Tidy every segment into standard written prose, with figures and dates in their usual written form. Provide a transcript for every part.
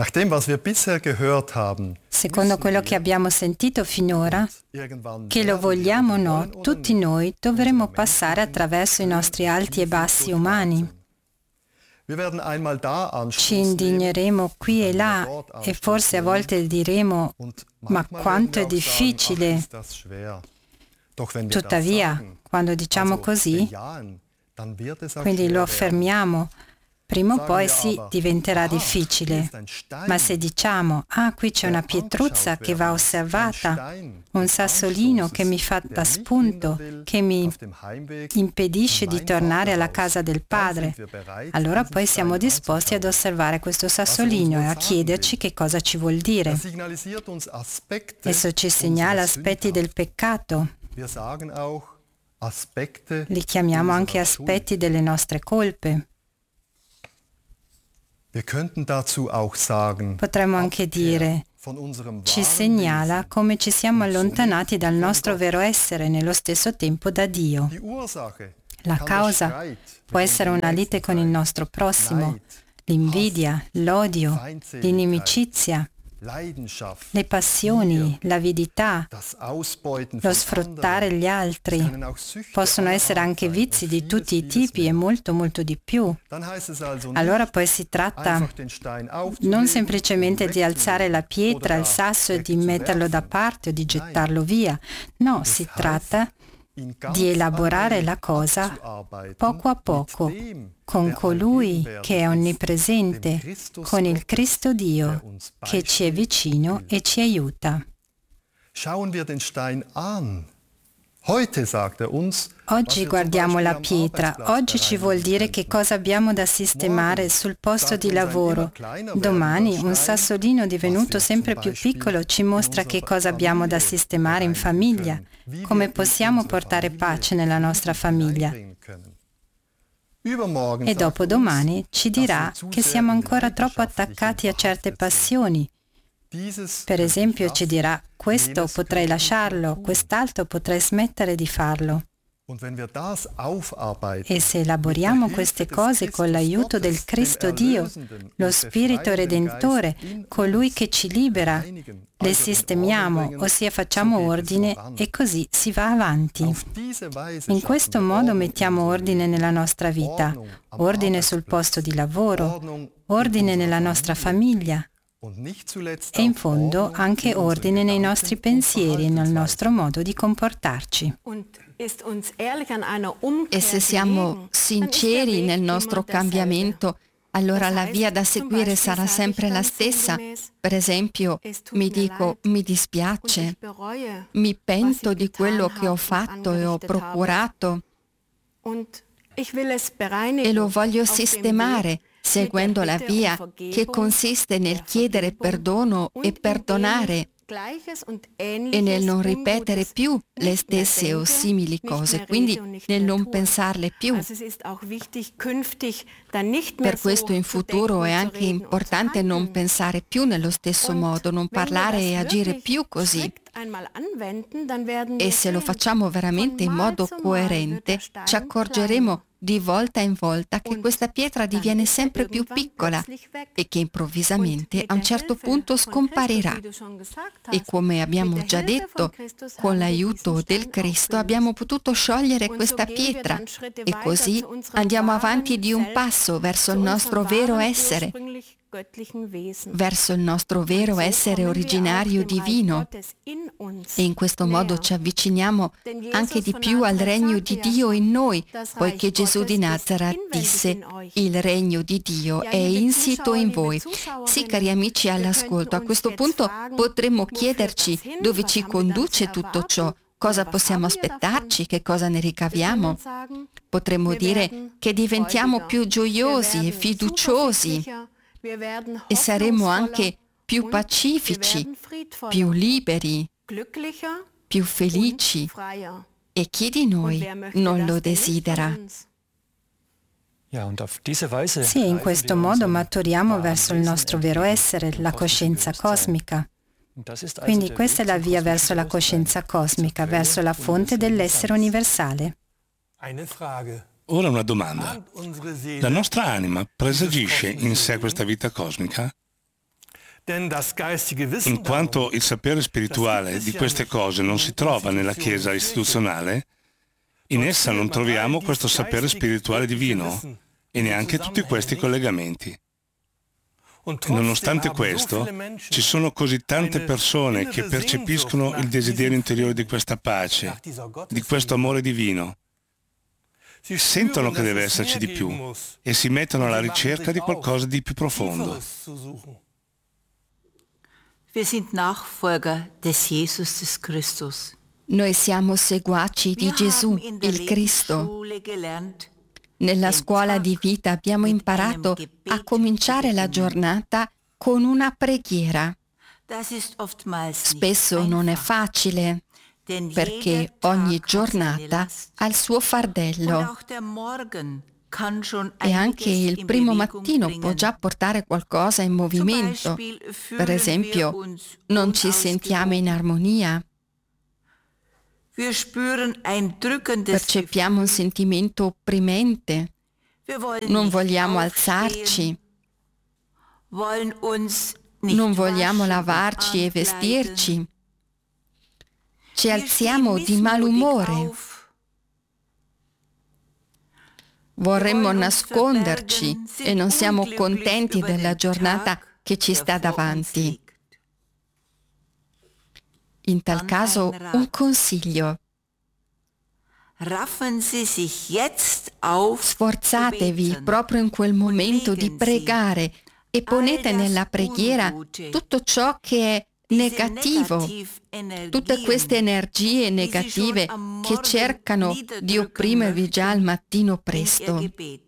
Secondo quello che abbiamo sentito finora, che lo vogliamo o no, tutti noi dovremo passare attraverso i nostri alti e bassi umani. Ci indigneremo qui e là e forse a volte diremo: ma quanto è difficile. Tuttavia, quando diciamo così, quindi lo affermiamo, prima o poi sì, diventerà difficile. Ma se diciamo: qui c'è una pietruzza che va osservata, un sassolino che mi fa da spunto, che mi impedisce di tornare alla casa del Padre, allora poi siamo disposti ad osservare questo sassolino e a chiederci che cosa ci vuol dire. Esso ci segnala aspetti del peccato. Li chiamiamo anche aspetti delle nostre colpe. Potremmo anche dire: ci segnala come ci siamo allontanati dal nostro vero essere, nello stesso tempo da Dio. La causa può essere una lite con il nostro prossimo, l'invidia, l'odio, l'inimicizia, le passioni, l'avidità, lo sfruttare gli altri. Possono essere anche vizi di tutti i tipi e molto molto di più. Allora poi si tratta non semplicemente di alzare la pietra, il sasso e di metterlo da parte o di gettarlo via. No, si tratta di elaborare la cosa poco a poco, con colui che è onnipresente, con il Cristo Dio che ci è vicino e ci aiuta. Oggi guardiamo la pietra, oggi ci vuol dire che cosa abbiamo da sistemare sul posto di lavoro. Domani un sassolino divenuto sempre più piccolo ci mostra che cosa abbiamo da sistemare in famiglia, come possiamo portare pace nella nostra famiglia. E dopodomani ci dirà che siamo ancora troppo attaccati a certe passioni. Per esempio ci dirà: questo potrei lasciarlo, quest'altro potrei smettere di farlo. E se elaboriamo queste cose con l'aiuto del Cristo Dio, lo Spirito Redentore, colui che ci libera, le sistemiamo, ossia facciamo ordine e così si va avanti. In questo modo mettiamo ordine nella nostra vita, ordine sul posto di lavoro, ordine nella nostra famiglia, e in fondo anche ordine nei nostri pensieri e nel nostro modo di comportarci. E se siamo sinceri nel nostro cambiamento, allora la via da seguire sarà sempre la stessa. Per esempio, mi dico: mi dispiace, mi pento di quello che ho fatto e ho procurato e lo voglio sistemare, seguendo la via che consiste nel chiedere perdono e perdonare e nel non ripetere più le stesse o simili cose, quindi nel non pensarle più. Per questo in futuro è anche importante non pensare più nello stesso modo, non parlare e agire più così. E se lo facciamo veramente in modo coerente, ci accorgeremo di volta in volta che questa pietra diviene sempre più piccola e che improvvisamente a un certo punto scomparirà. E come abbiamo già detto, con l'aiuto del Cristo abbiamo potuto sciogliere questa pietra e così andiamo avanti di un passo verso il nostro vero essere, verso il nostro vero essere originario divino, e in questo modo ci avviciniamo anche di più al regno di Dio in noi, poiché Gesù di Nazareth disse: il regno di Dio è insito in voi. Sì, cari amici all'ascolto, a questo punto potremmo chiederci dove ci conduce tutto ciò. Cosa possiamo aspettarci? Che cosa ne ricaviamo? Potremmo dire che diventiamo più gioiosi e fiduciosi e saremo anche più pacifici, più liberi, più felici. E chi di noi non lo desidera? Sì, in questo modo maturiamo verso il nostro vero essere, la coscienza cosmica. Quindi questa è la via verso la coscienza cosmica, verso la fonte dell'essere universale. Ora una domanda. La nostra anima presagisce in sé questa vita cosmica? In quanto il sapere spirituale di queste cose non si trova nella Chiesa istituzionale, in essa non troviamo questo sapere spirituale divino e neanche tutti questi collegamenti. E nonostante questo, ci sono così tante persone che percepiscono il desiderio interiore di questa pace, di questo amore divino. Sentono che deve esserci di più e si mettono alla ricerca di qualcosa di più profondo. Wir sind Nachfolger des Jesus des Christus. Noi siamo seguaci di Gesù, il Cristo. Nella scuola di vita abbiamo imparato a cominciare la giornata con una preghiera. Spesso non è facile, perché ogni giornata ha il suo fardello e anche il primo mattino può già portare qualcosa in movimento. Per esempio, non ci sentiamo in armonia. Percepiamo un sentimento opprimente. Non vogliamo alzarci. Non vogliamo lavarci e vestirci. Ci alziamo di malumore. Vorremmo nasconderci e non siamo contenti della giornata che ci sta davanti. In tal caso, un consiglio. Sforzatevi proprio in quel momento di pregare e ponete nella preghiera tutto ciò che è negativo, tutte queste energie negative che cercano di opprimervi già al mattino presto.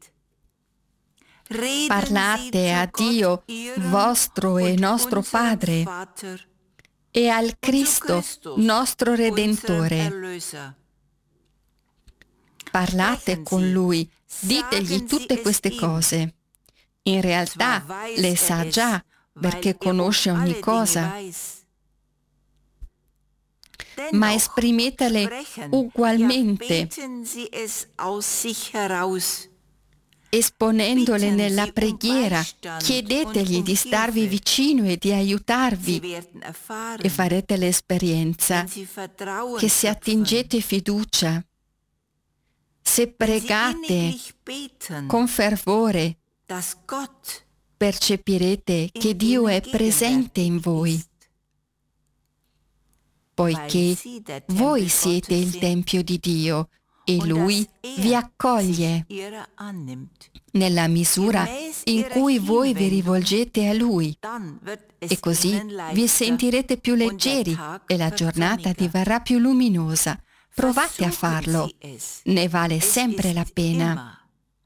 Parlate a Dio, vostro e nostro Padre, e al Cristo, nostro Redentore. Parlate con Lui, ditegli tutte queste cose. In realtà le sa già, perché conosce ogni cosa. Ma esprimetele ugualmente, esponendole nella preghiera. Chiedetegli di starvi vicino e di aiutarvi e farete l'esperienza che se attingete fiducia, se pregate con fervore, percepirete che Dio è presente in voi, poiché voi siete il Tempio di Dio e Lui vi accoglie nella misura in cui voi vi rivolgete a Lui, e così vi sentirete più leggeri e la giornata diverrà più luminosa. Provate a farlo, ne vale sempre la pena.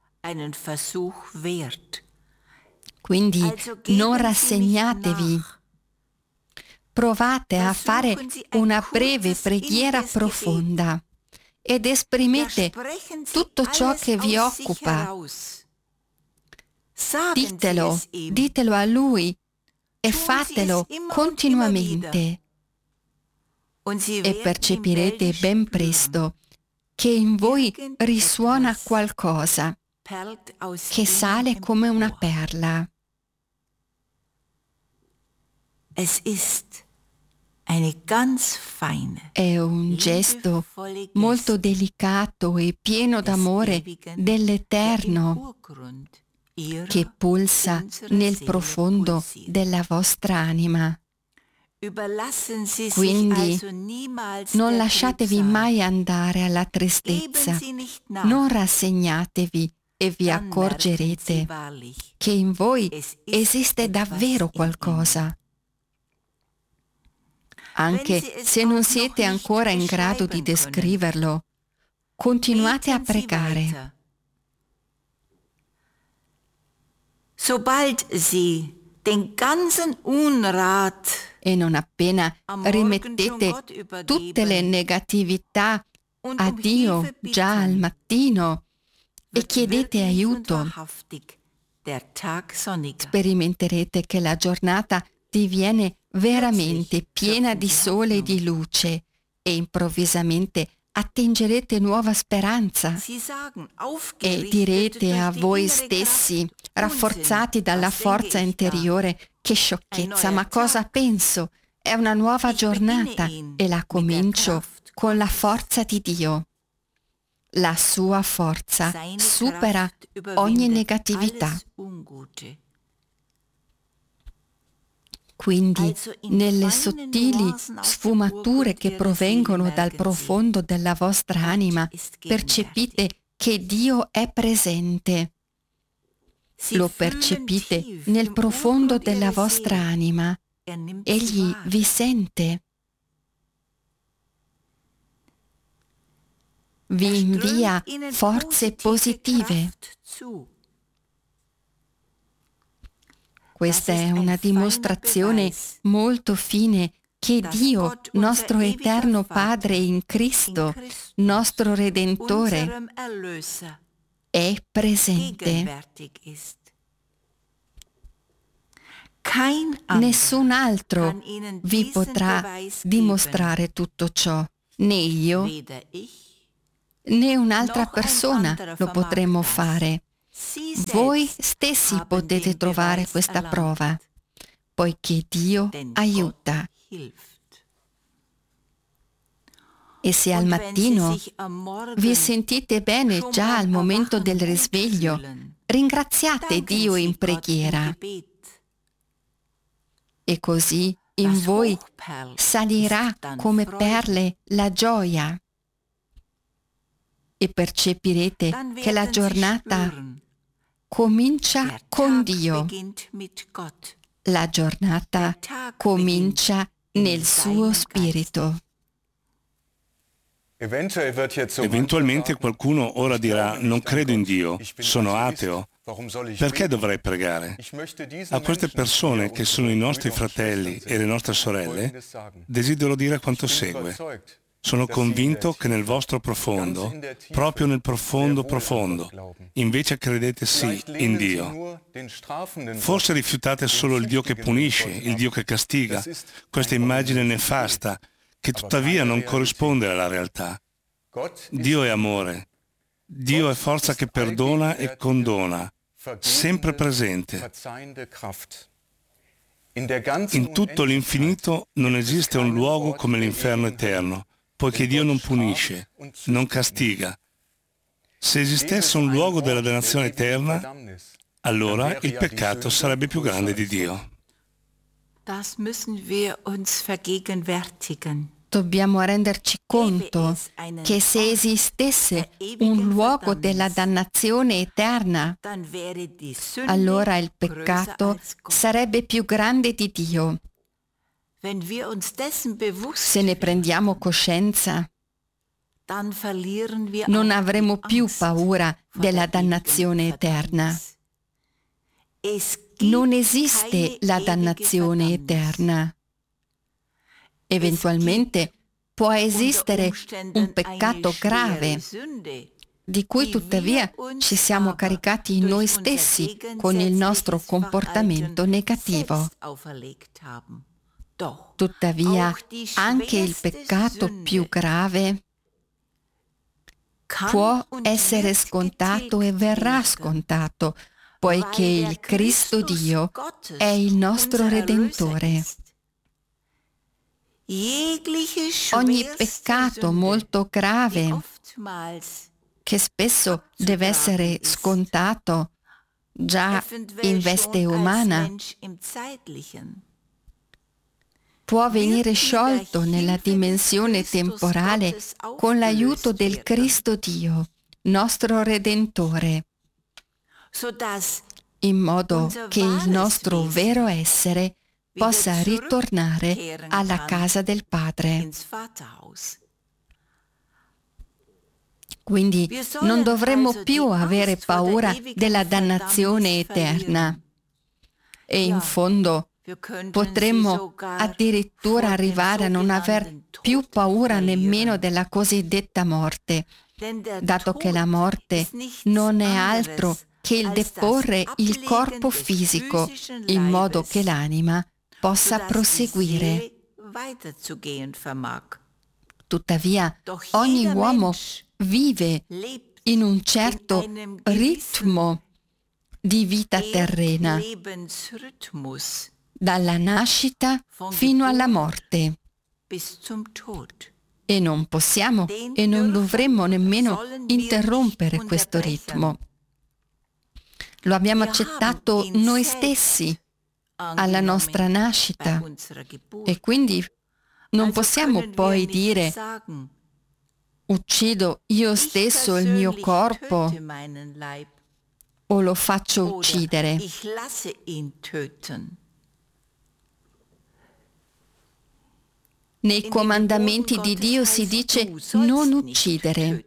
Quindi non rassegnatevi. Provate a fare una breve preghiera profonda ed esprimete tutto ciò che vi occupa. Ditelo a Lui e fatelo continuamente. E percepirete ben presto che in voi risuona qualcosa che sale come una perla. È un gesto molto delicato e pieno d'amore dell'Eterno che pulsa nel profondo della vostra anima. Quindi non lasciatevi mai andare alla tristezza, non rassegnatevi e vi accorgerete che in voi esiste davvero qualcosa. Anche se non siete ancora in grado di descriverlo, continuate a pregare. Sobald Sie den ganzen Unrat e non appena rimettete tutte le negatività a Dio già al mattino e chiedete aiuto, sperimenterete che la giornata diviene veramente piena di sole e di luce e improvvisamente attingerete nuova speranza e direte a voi stessi, rafforzati dalla forza interiore, che sciocchezza, ma cosa penso? È una nuova giornata e la comincio con la forza di Dio. La sua forza supera ogni negatività. Quindi, nelle sottili sfumature che provengono dal profondo della vostra anima, percepite che Dio è presente. Lo percepite nel profondo della vostra anima. Egli vi sente. Vi invia forze positive. Questa è una dimostrazione molto fine che Dio, nostro eterno Padre in Cristo, nostro Redentore, è presente. Nessun altro vi potrà dimostrare tutto ciò, né io, né un'altra persona lo potremo fare. Voi stessi potete trovare questa prova, poiché Dio aiuta. E se al mattino vi sentite bene già al momento del risveglio, ringraziate Dio in preghiera. E così in voi salirà come perle la gioia. E percepirete che la giornata comincia con Dio. La giornata comincia nel suo spirito. Eventualmente qualcuno ora dirà: non credo in Dio, sono ateo. Perché dovrei pregare? A queste persone che sono i nostri fratelli e le nostre sorelle, desidero dire quanto segue. Sono convinto che nel vostro profondo, proprio nel profondo profondo, invece credete sì in Dio. Forse rifiutate solo il Dio che punisce, il Dio che castiga, questa immagine nefasta che tuttavia non corrisponde alla realtà. Dio è amore. Dio è forza che perdona e condona, sempre presente. In tutto l'infinito non esiste un luogo come l'inferno eterno, poiché Dio non punisce, non castiga. Se esistesse un luogo della dannazione eterna, allora il peccato sarebbe più grande di Dio. Dobbiamo renderci conto che se esistesse un luogo della dannazione eterna, allora il peccato sarebbe più grande di Dio. Se ne prendiamo coscienza, non avremo più paura della dannazione eterna. Non esiste la dannazione eterna. Eventualmente può esistere un peccato grave, di cui tuttavia ci siamo caricati noi stessi con il nostro comportamento negativo. Tuttavia, anche il peccato più grave può essere scontato e verrà scontato, poiché il Cristo Dio è il nostro Redentore. Ogni peccato molto grave, che spesso deve essere scontato già in veste umana, può venire sciolto nella dimensione temporale con l'aiuto del Cristo Dio, nostro Redentore, in modo che il nostro vero essere possa ritornare alla casa del Padre. Quindi non dovremmo più avere paura della dannazione eterna. E in fondo potremmo addirittura arrivare a non aver più paura nemmeno della cosiddetta morte, dato che la morte non è altro che il deporre il corpo fisico in modo che l'anima possa proseguire. Tuttavia, ogni uomo vive in un certo ritmo di vita terrena, dalla nascita fino alla morte. E non possiamo e non dovremmo nemmeno interrompere questo ritmo. Lo abbiamo accettato noi stessi alla nostra nascita e quindi non possiamo poi dire: uccido io stesso il mio corpo o lo faccio uccidere. Nei comandamenti di Dio si dice non uccidere.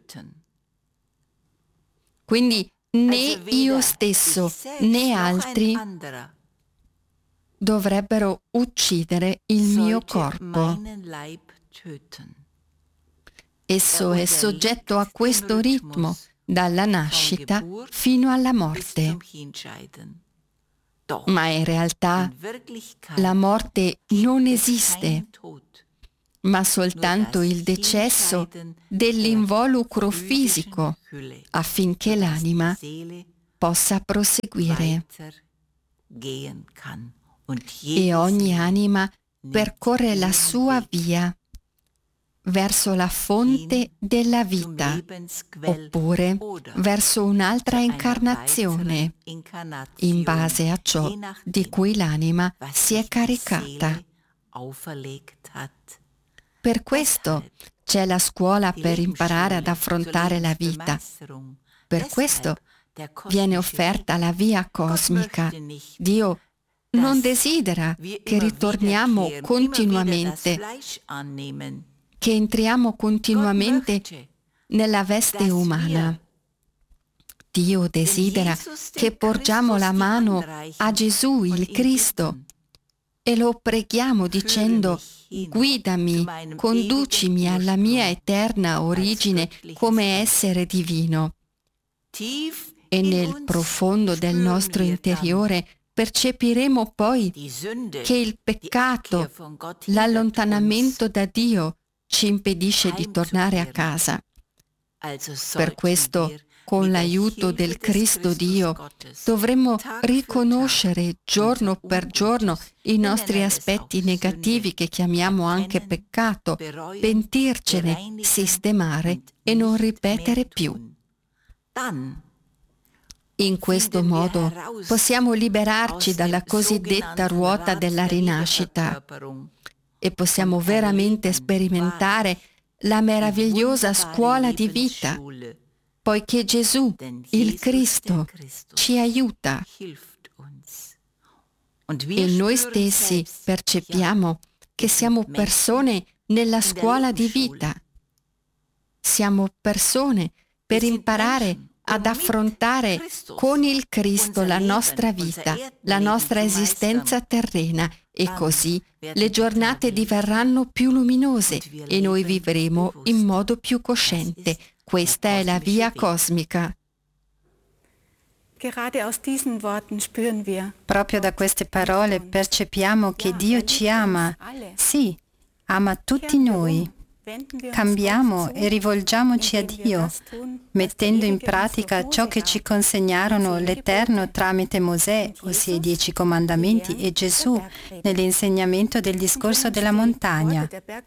Quindi né io stesso né altri dovrebbero uccidere il mio corpo. Esso è soggetto a questo ritmo dalla nascita fino alla morte. Ma in realtà la morte non esiste, ma soltanto il decesso dell'involucro fisico affinché l'anima possa proseguire. E ogni anima percorre la sua via verso la fonte della vita, oppure verso un'altra incarnazione, in base a ciò di cui l'anima si è caricata. Per questo c'è la scuola per imparare ad affrontare la vita. Per questo viene offerta la via cosmica. Dio non desidera che ritorniamo continuamente, che entriamo continuamente nella veste umana. Dio desidera che porgiamo la mano a Gesù, il Cristo, e lo preghiamo dicendo: guidami, conducimi alla mia eterna origine come essere divino. E nel profondo del nostro interiore percepiremo poi che il peccato, l'allontanamento da Dio ci impedisce di tornare a casa. Per questo, con l'aiuto del Cristo Dio, dovremmo riconoscere giorno per giorno i nostri aspetti negativi che chiamiamo anche peccato, pentircene, sistemare e non ripetere più. In questo modo possiamo liberarci dalla cosiddetta ruota della rinascita e possiamo veramente sperimentare la meravigliosa scuola di vita, poiché Gesù, il Cristo, ci aiuta e noi stessi percepiamo che siamo persone nella scuola di vita. Siamo persone per imparare ad affrontare con il Cristo la nostra vita, la nostra esistenza terrena, e così le giornate diverranno più luminose e noi vivremo in modo più cosciente. Questa è la via cosmica. Proprio da queste parole percepiamo che Dio ci ama. Sì, ama tutti noi. Cambiamo e rivolgiamoci a Dio, mettendo in pratica ciò che ci consegnarono l'Eterno tramite Mosè, ossia i 10 comandamenti, e Gesù nell'insegnamento del discorso della montagna.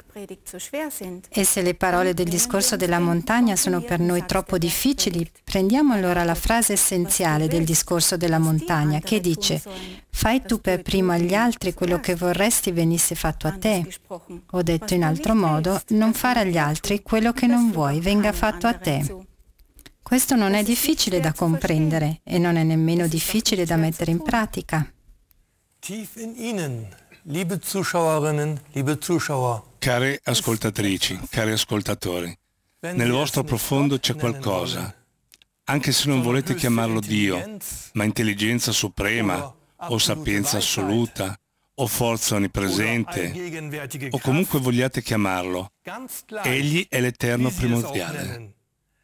E se le parole del discorso della montagna sono per noi troppo difficili, prendiamo allora la frase essenziale del discorso della montagna, che dice: fai tu per primo agli altri quello che vorresti venisse fatto a te. O detto in altro modo, non fare agli altri quello che non vuoi venga fatto a te. Questo non è difficile da comprendere e non è nemmeno difficile da mettere in pratica. Care ascoltatrici, cari ascoltatori, nel vostro profondo c'è qualcosa, anche se non volete chiamarlo Dio, ma intelligenza suprema, o sapienza assoluta, o forza onnipresente, o comunque vogliate chiamarlo, Egli è l'Eterno primordiale.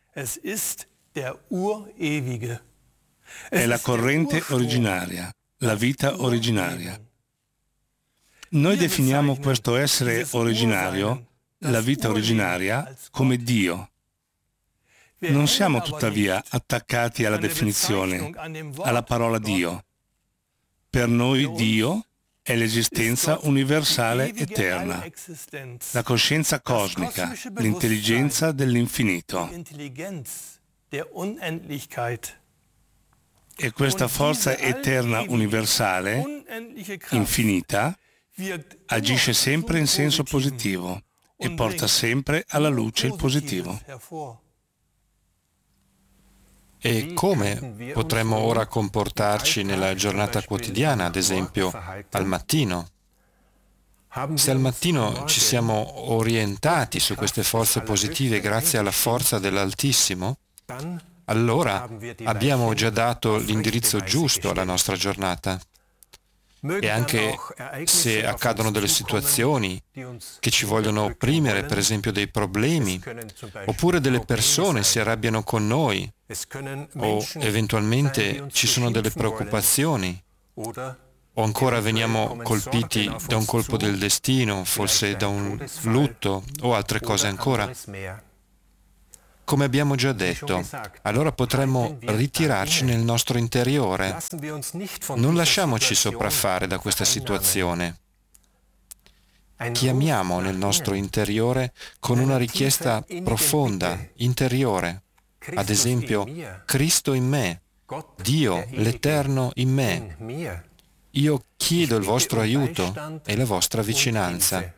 È la corrente originaria, la vita originaria. Noi definiamo questo essere originario la vita originaria come Dio. Non siamo tuttavia attaccati alla definizione, alla parola Dio. Per noi Dio è l'esistenza universale eterna, la coscienza cosmica, l'intelligenza dell'infinito. E questa forza eterna universale, infinita, agisce sempre in senso positivo e porta sempre alla luce il positivo. E come potremmo ora comportarci nella giornata quotidiana, ad esempio al mattino? Se al mattino ci siamo orientati su queste forze positive grazie alla forza dell'Altissimo, allora abbiamo già dato l'indirizzo giusto alla nostra giornata. E anche se accadono delle situazioni che ci vogliono opprimere, per esempio dei problemi, oppure delle persone si arrabbiano con noi, o eventualmente ci sono delle preoccupazioni, o ancora veniamo colpiti da un colpo del destino, forse da un lutto o altre cose ancora. Come abbiamo già detto, allora potremmo ritirarci nel nostro interiore. Non lasciamoci sopraffare da questa situazione. Chiamiamo nel nostro interiore con una richiesta profonda, interiore. Ad esempio, Cristo in me, Dio, l'Eterno in me. Io chiedo il vostro aiuto e la vostra vicinanza.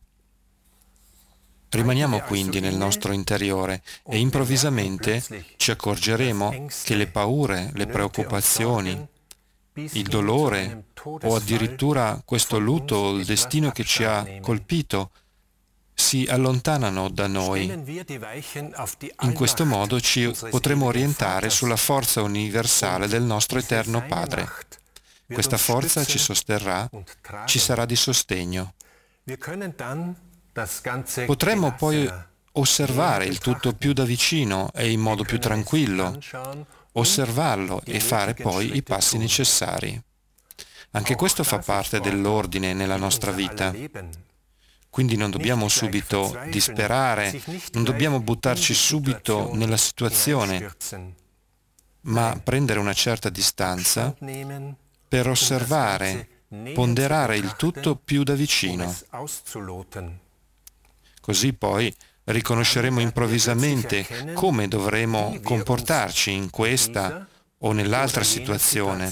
Rimaniamo quindi nel nostro interiore e improvvisamente ci accorgeremo che le paure, le preoccupazioni, il dolore o addirittura questo lutto o il destino che ci ha colpito si allontanano da noi. In questo modo ci potremo orientare sulla forza universale del nostro Eterno Padre. Questa forza ci sosterrà, ci sarà di sostegno. Potremmo poi osservare il tutto più da vicino e in modo più tranquillo, osservarlo e fare poi i passi necessari. Anche questo fa parte dell'ordine nella nostra vita. Quindi non dobbiamo subito disperare, non dobbiamo buttarci subito nella situazione, ma prendere una certa distanza per osservare, ponderare il tutto più da vicino. Così poi riconosceremo improvvisamente come dovremo comportarci in questa o nell'altra situazione.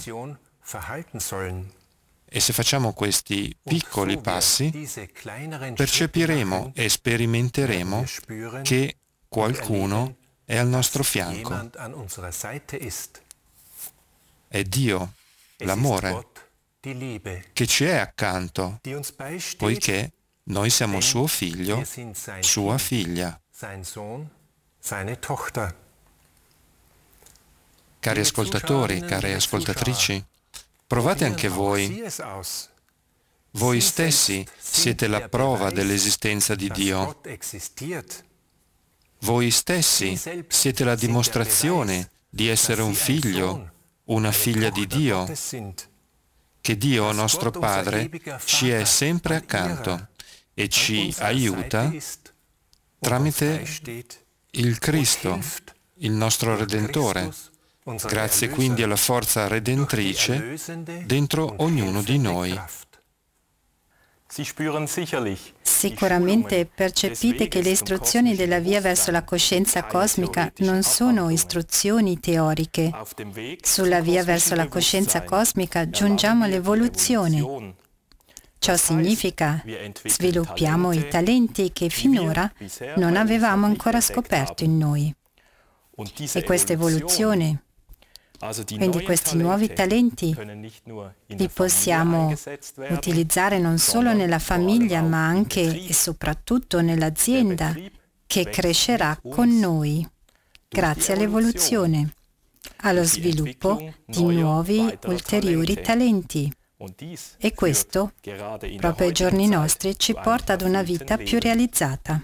E se facciamo questi piccoli passi, percepiremo e sperimenteremo che qualcuno è al nostro fianco. È Dio, l'amore, che ci è accanto, poiché noi siamo suo figlio, sua figlia. Cari ascoltatori, care ascoltatrici, provate anche voi. Voi stessi siete la prova dell'esistenza di Dio. Voi stessi siete la dimostrazione di essere un figlio, una figlia di Dio, che Dio, nostro Padre, ci è sempre accanto e ci aiuta tramite il Cristo, il nostro Redentore, grazie quindi alla forza redentrice dentro ognuno di noi. Sicuramente percepite che le istruzioni della via verso la coscienza cosmica non sono istruzioni teoriche. Sulla via verso la coscienza cosmica giungiamo all'evoluzione. Ciò significa sviluppiamo i talenti che finora non avevamo ancora scoperto in noi. E questa evoluzione, quindi questi nuovi talenti, li possiamo utilizzare non solo nella famiglia, ma anche e soprattutto nell'azienda che crescerà con noi, grazie all'evoluzione, allo sviluppo di nuovi ulteriori talenti. E questo, proprio ai giorni nostri, ci porta ad una vita più realizzata.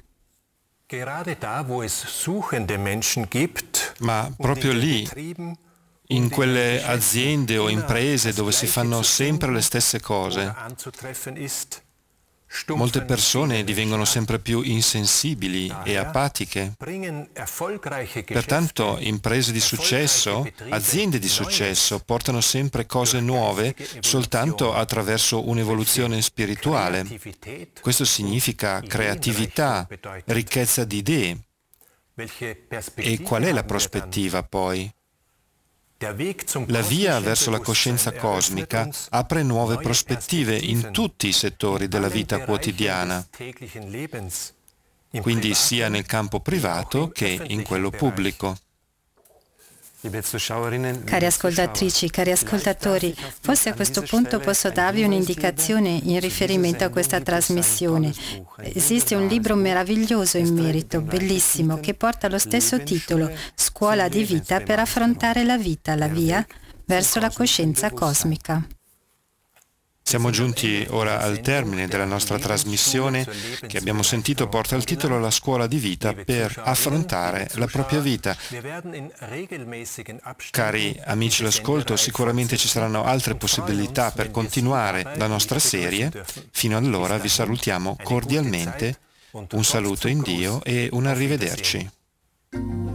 Ma proprio lì, in quelle aziende o imprese dove si fanno sempre le stesse cose, Molte persone divengono sempre più insensibili e apatiche. Pertanto imprese di successo, aziende di successo portano sempre cose nuove soltanto attraverso un'evoluzione spirituale. Questo significa creatività, ricchezza di idee. E qual è la prospettiva poi? La via verso la coscienza cosmica apre nuove prospettive in tutti i settori della vita quotidiana, quindi sia nel campo privato che in quello pubblico. Cari ascoltatrici, cari ascoltatori, forse a questo punto posso darvi un'indicazione in riferimento a questa trasmissione. Esiste un libro meraviglioso in merito, bellissimo, che porta lo stesso titolo, Scuola di vita per affrontare la vita, la via verso la coscienza cosmica. Siamo giunti ora al termine della nostra trasmissione che abbiamo sentito porta il titolo La scuola di vita per affrontare la propria vita. Cari amici all'ascolto, sicuramente ci saranno altre possibilità per continuare la nostra serie. Fino allora vi salutiamo cordialmente, un saluto in Dio e un arrivederci.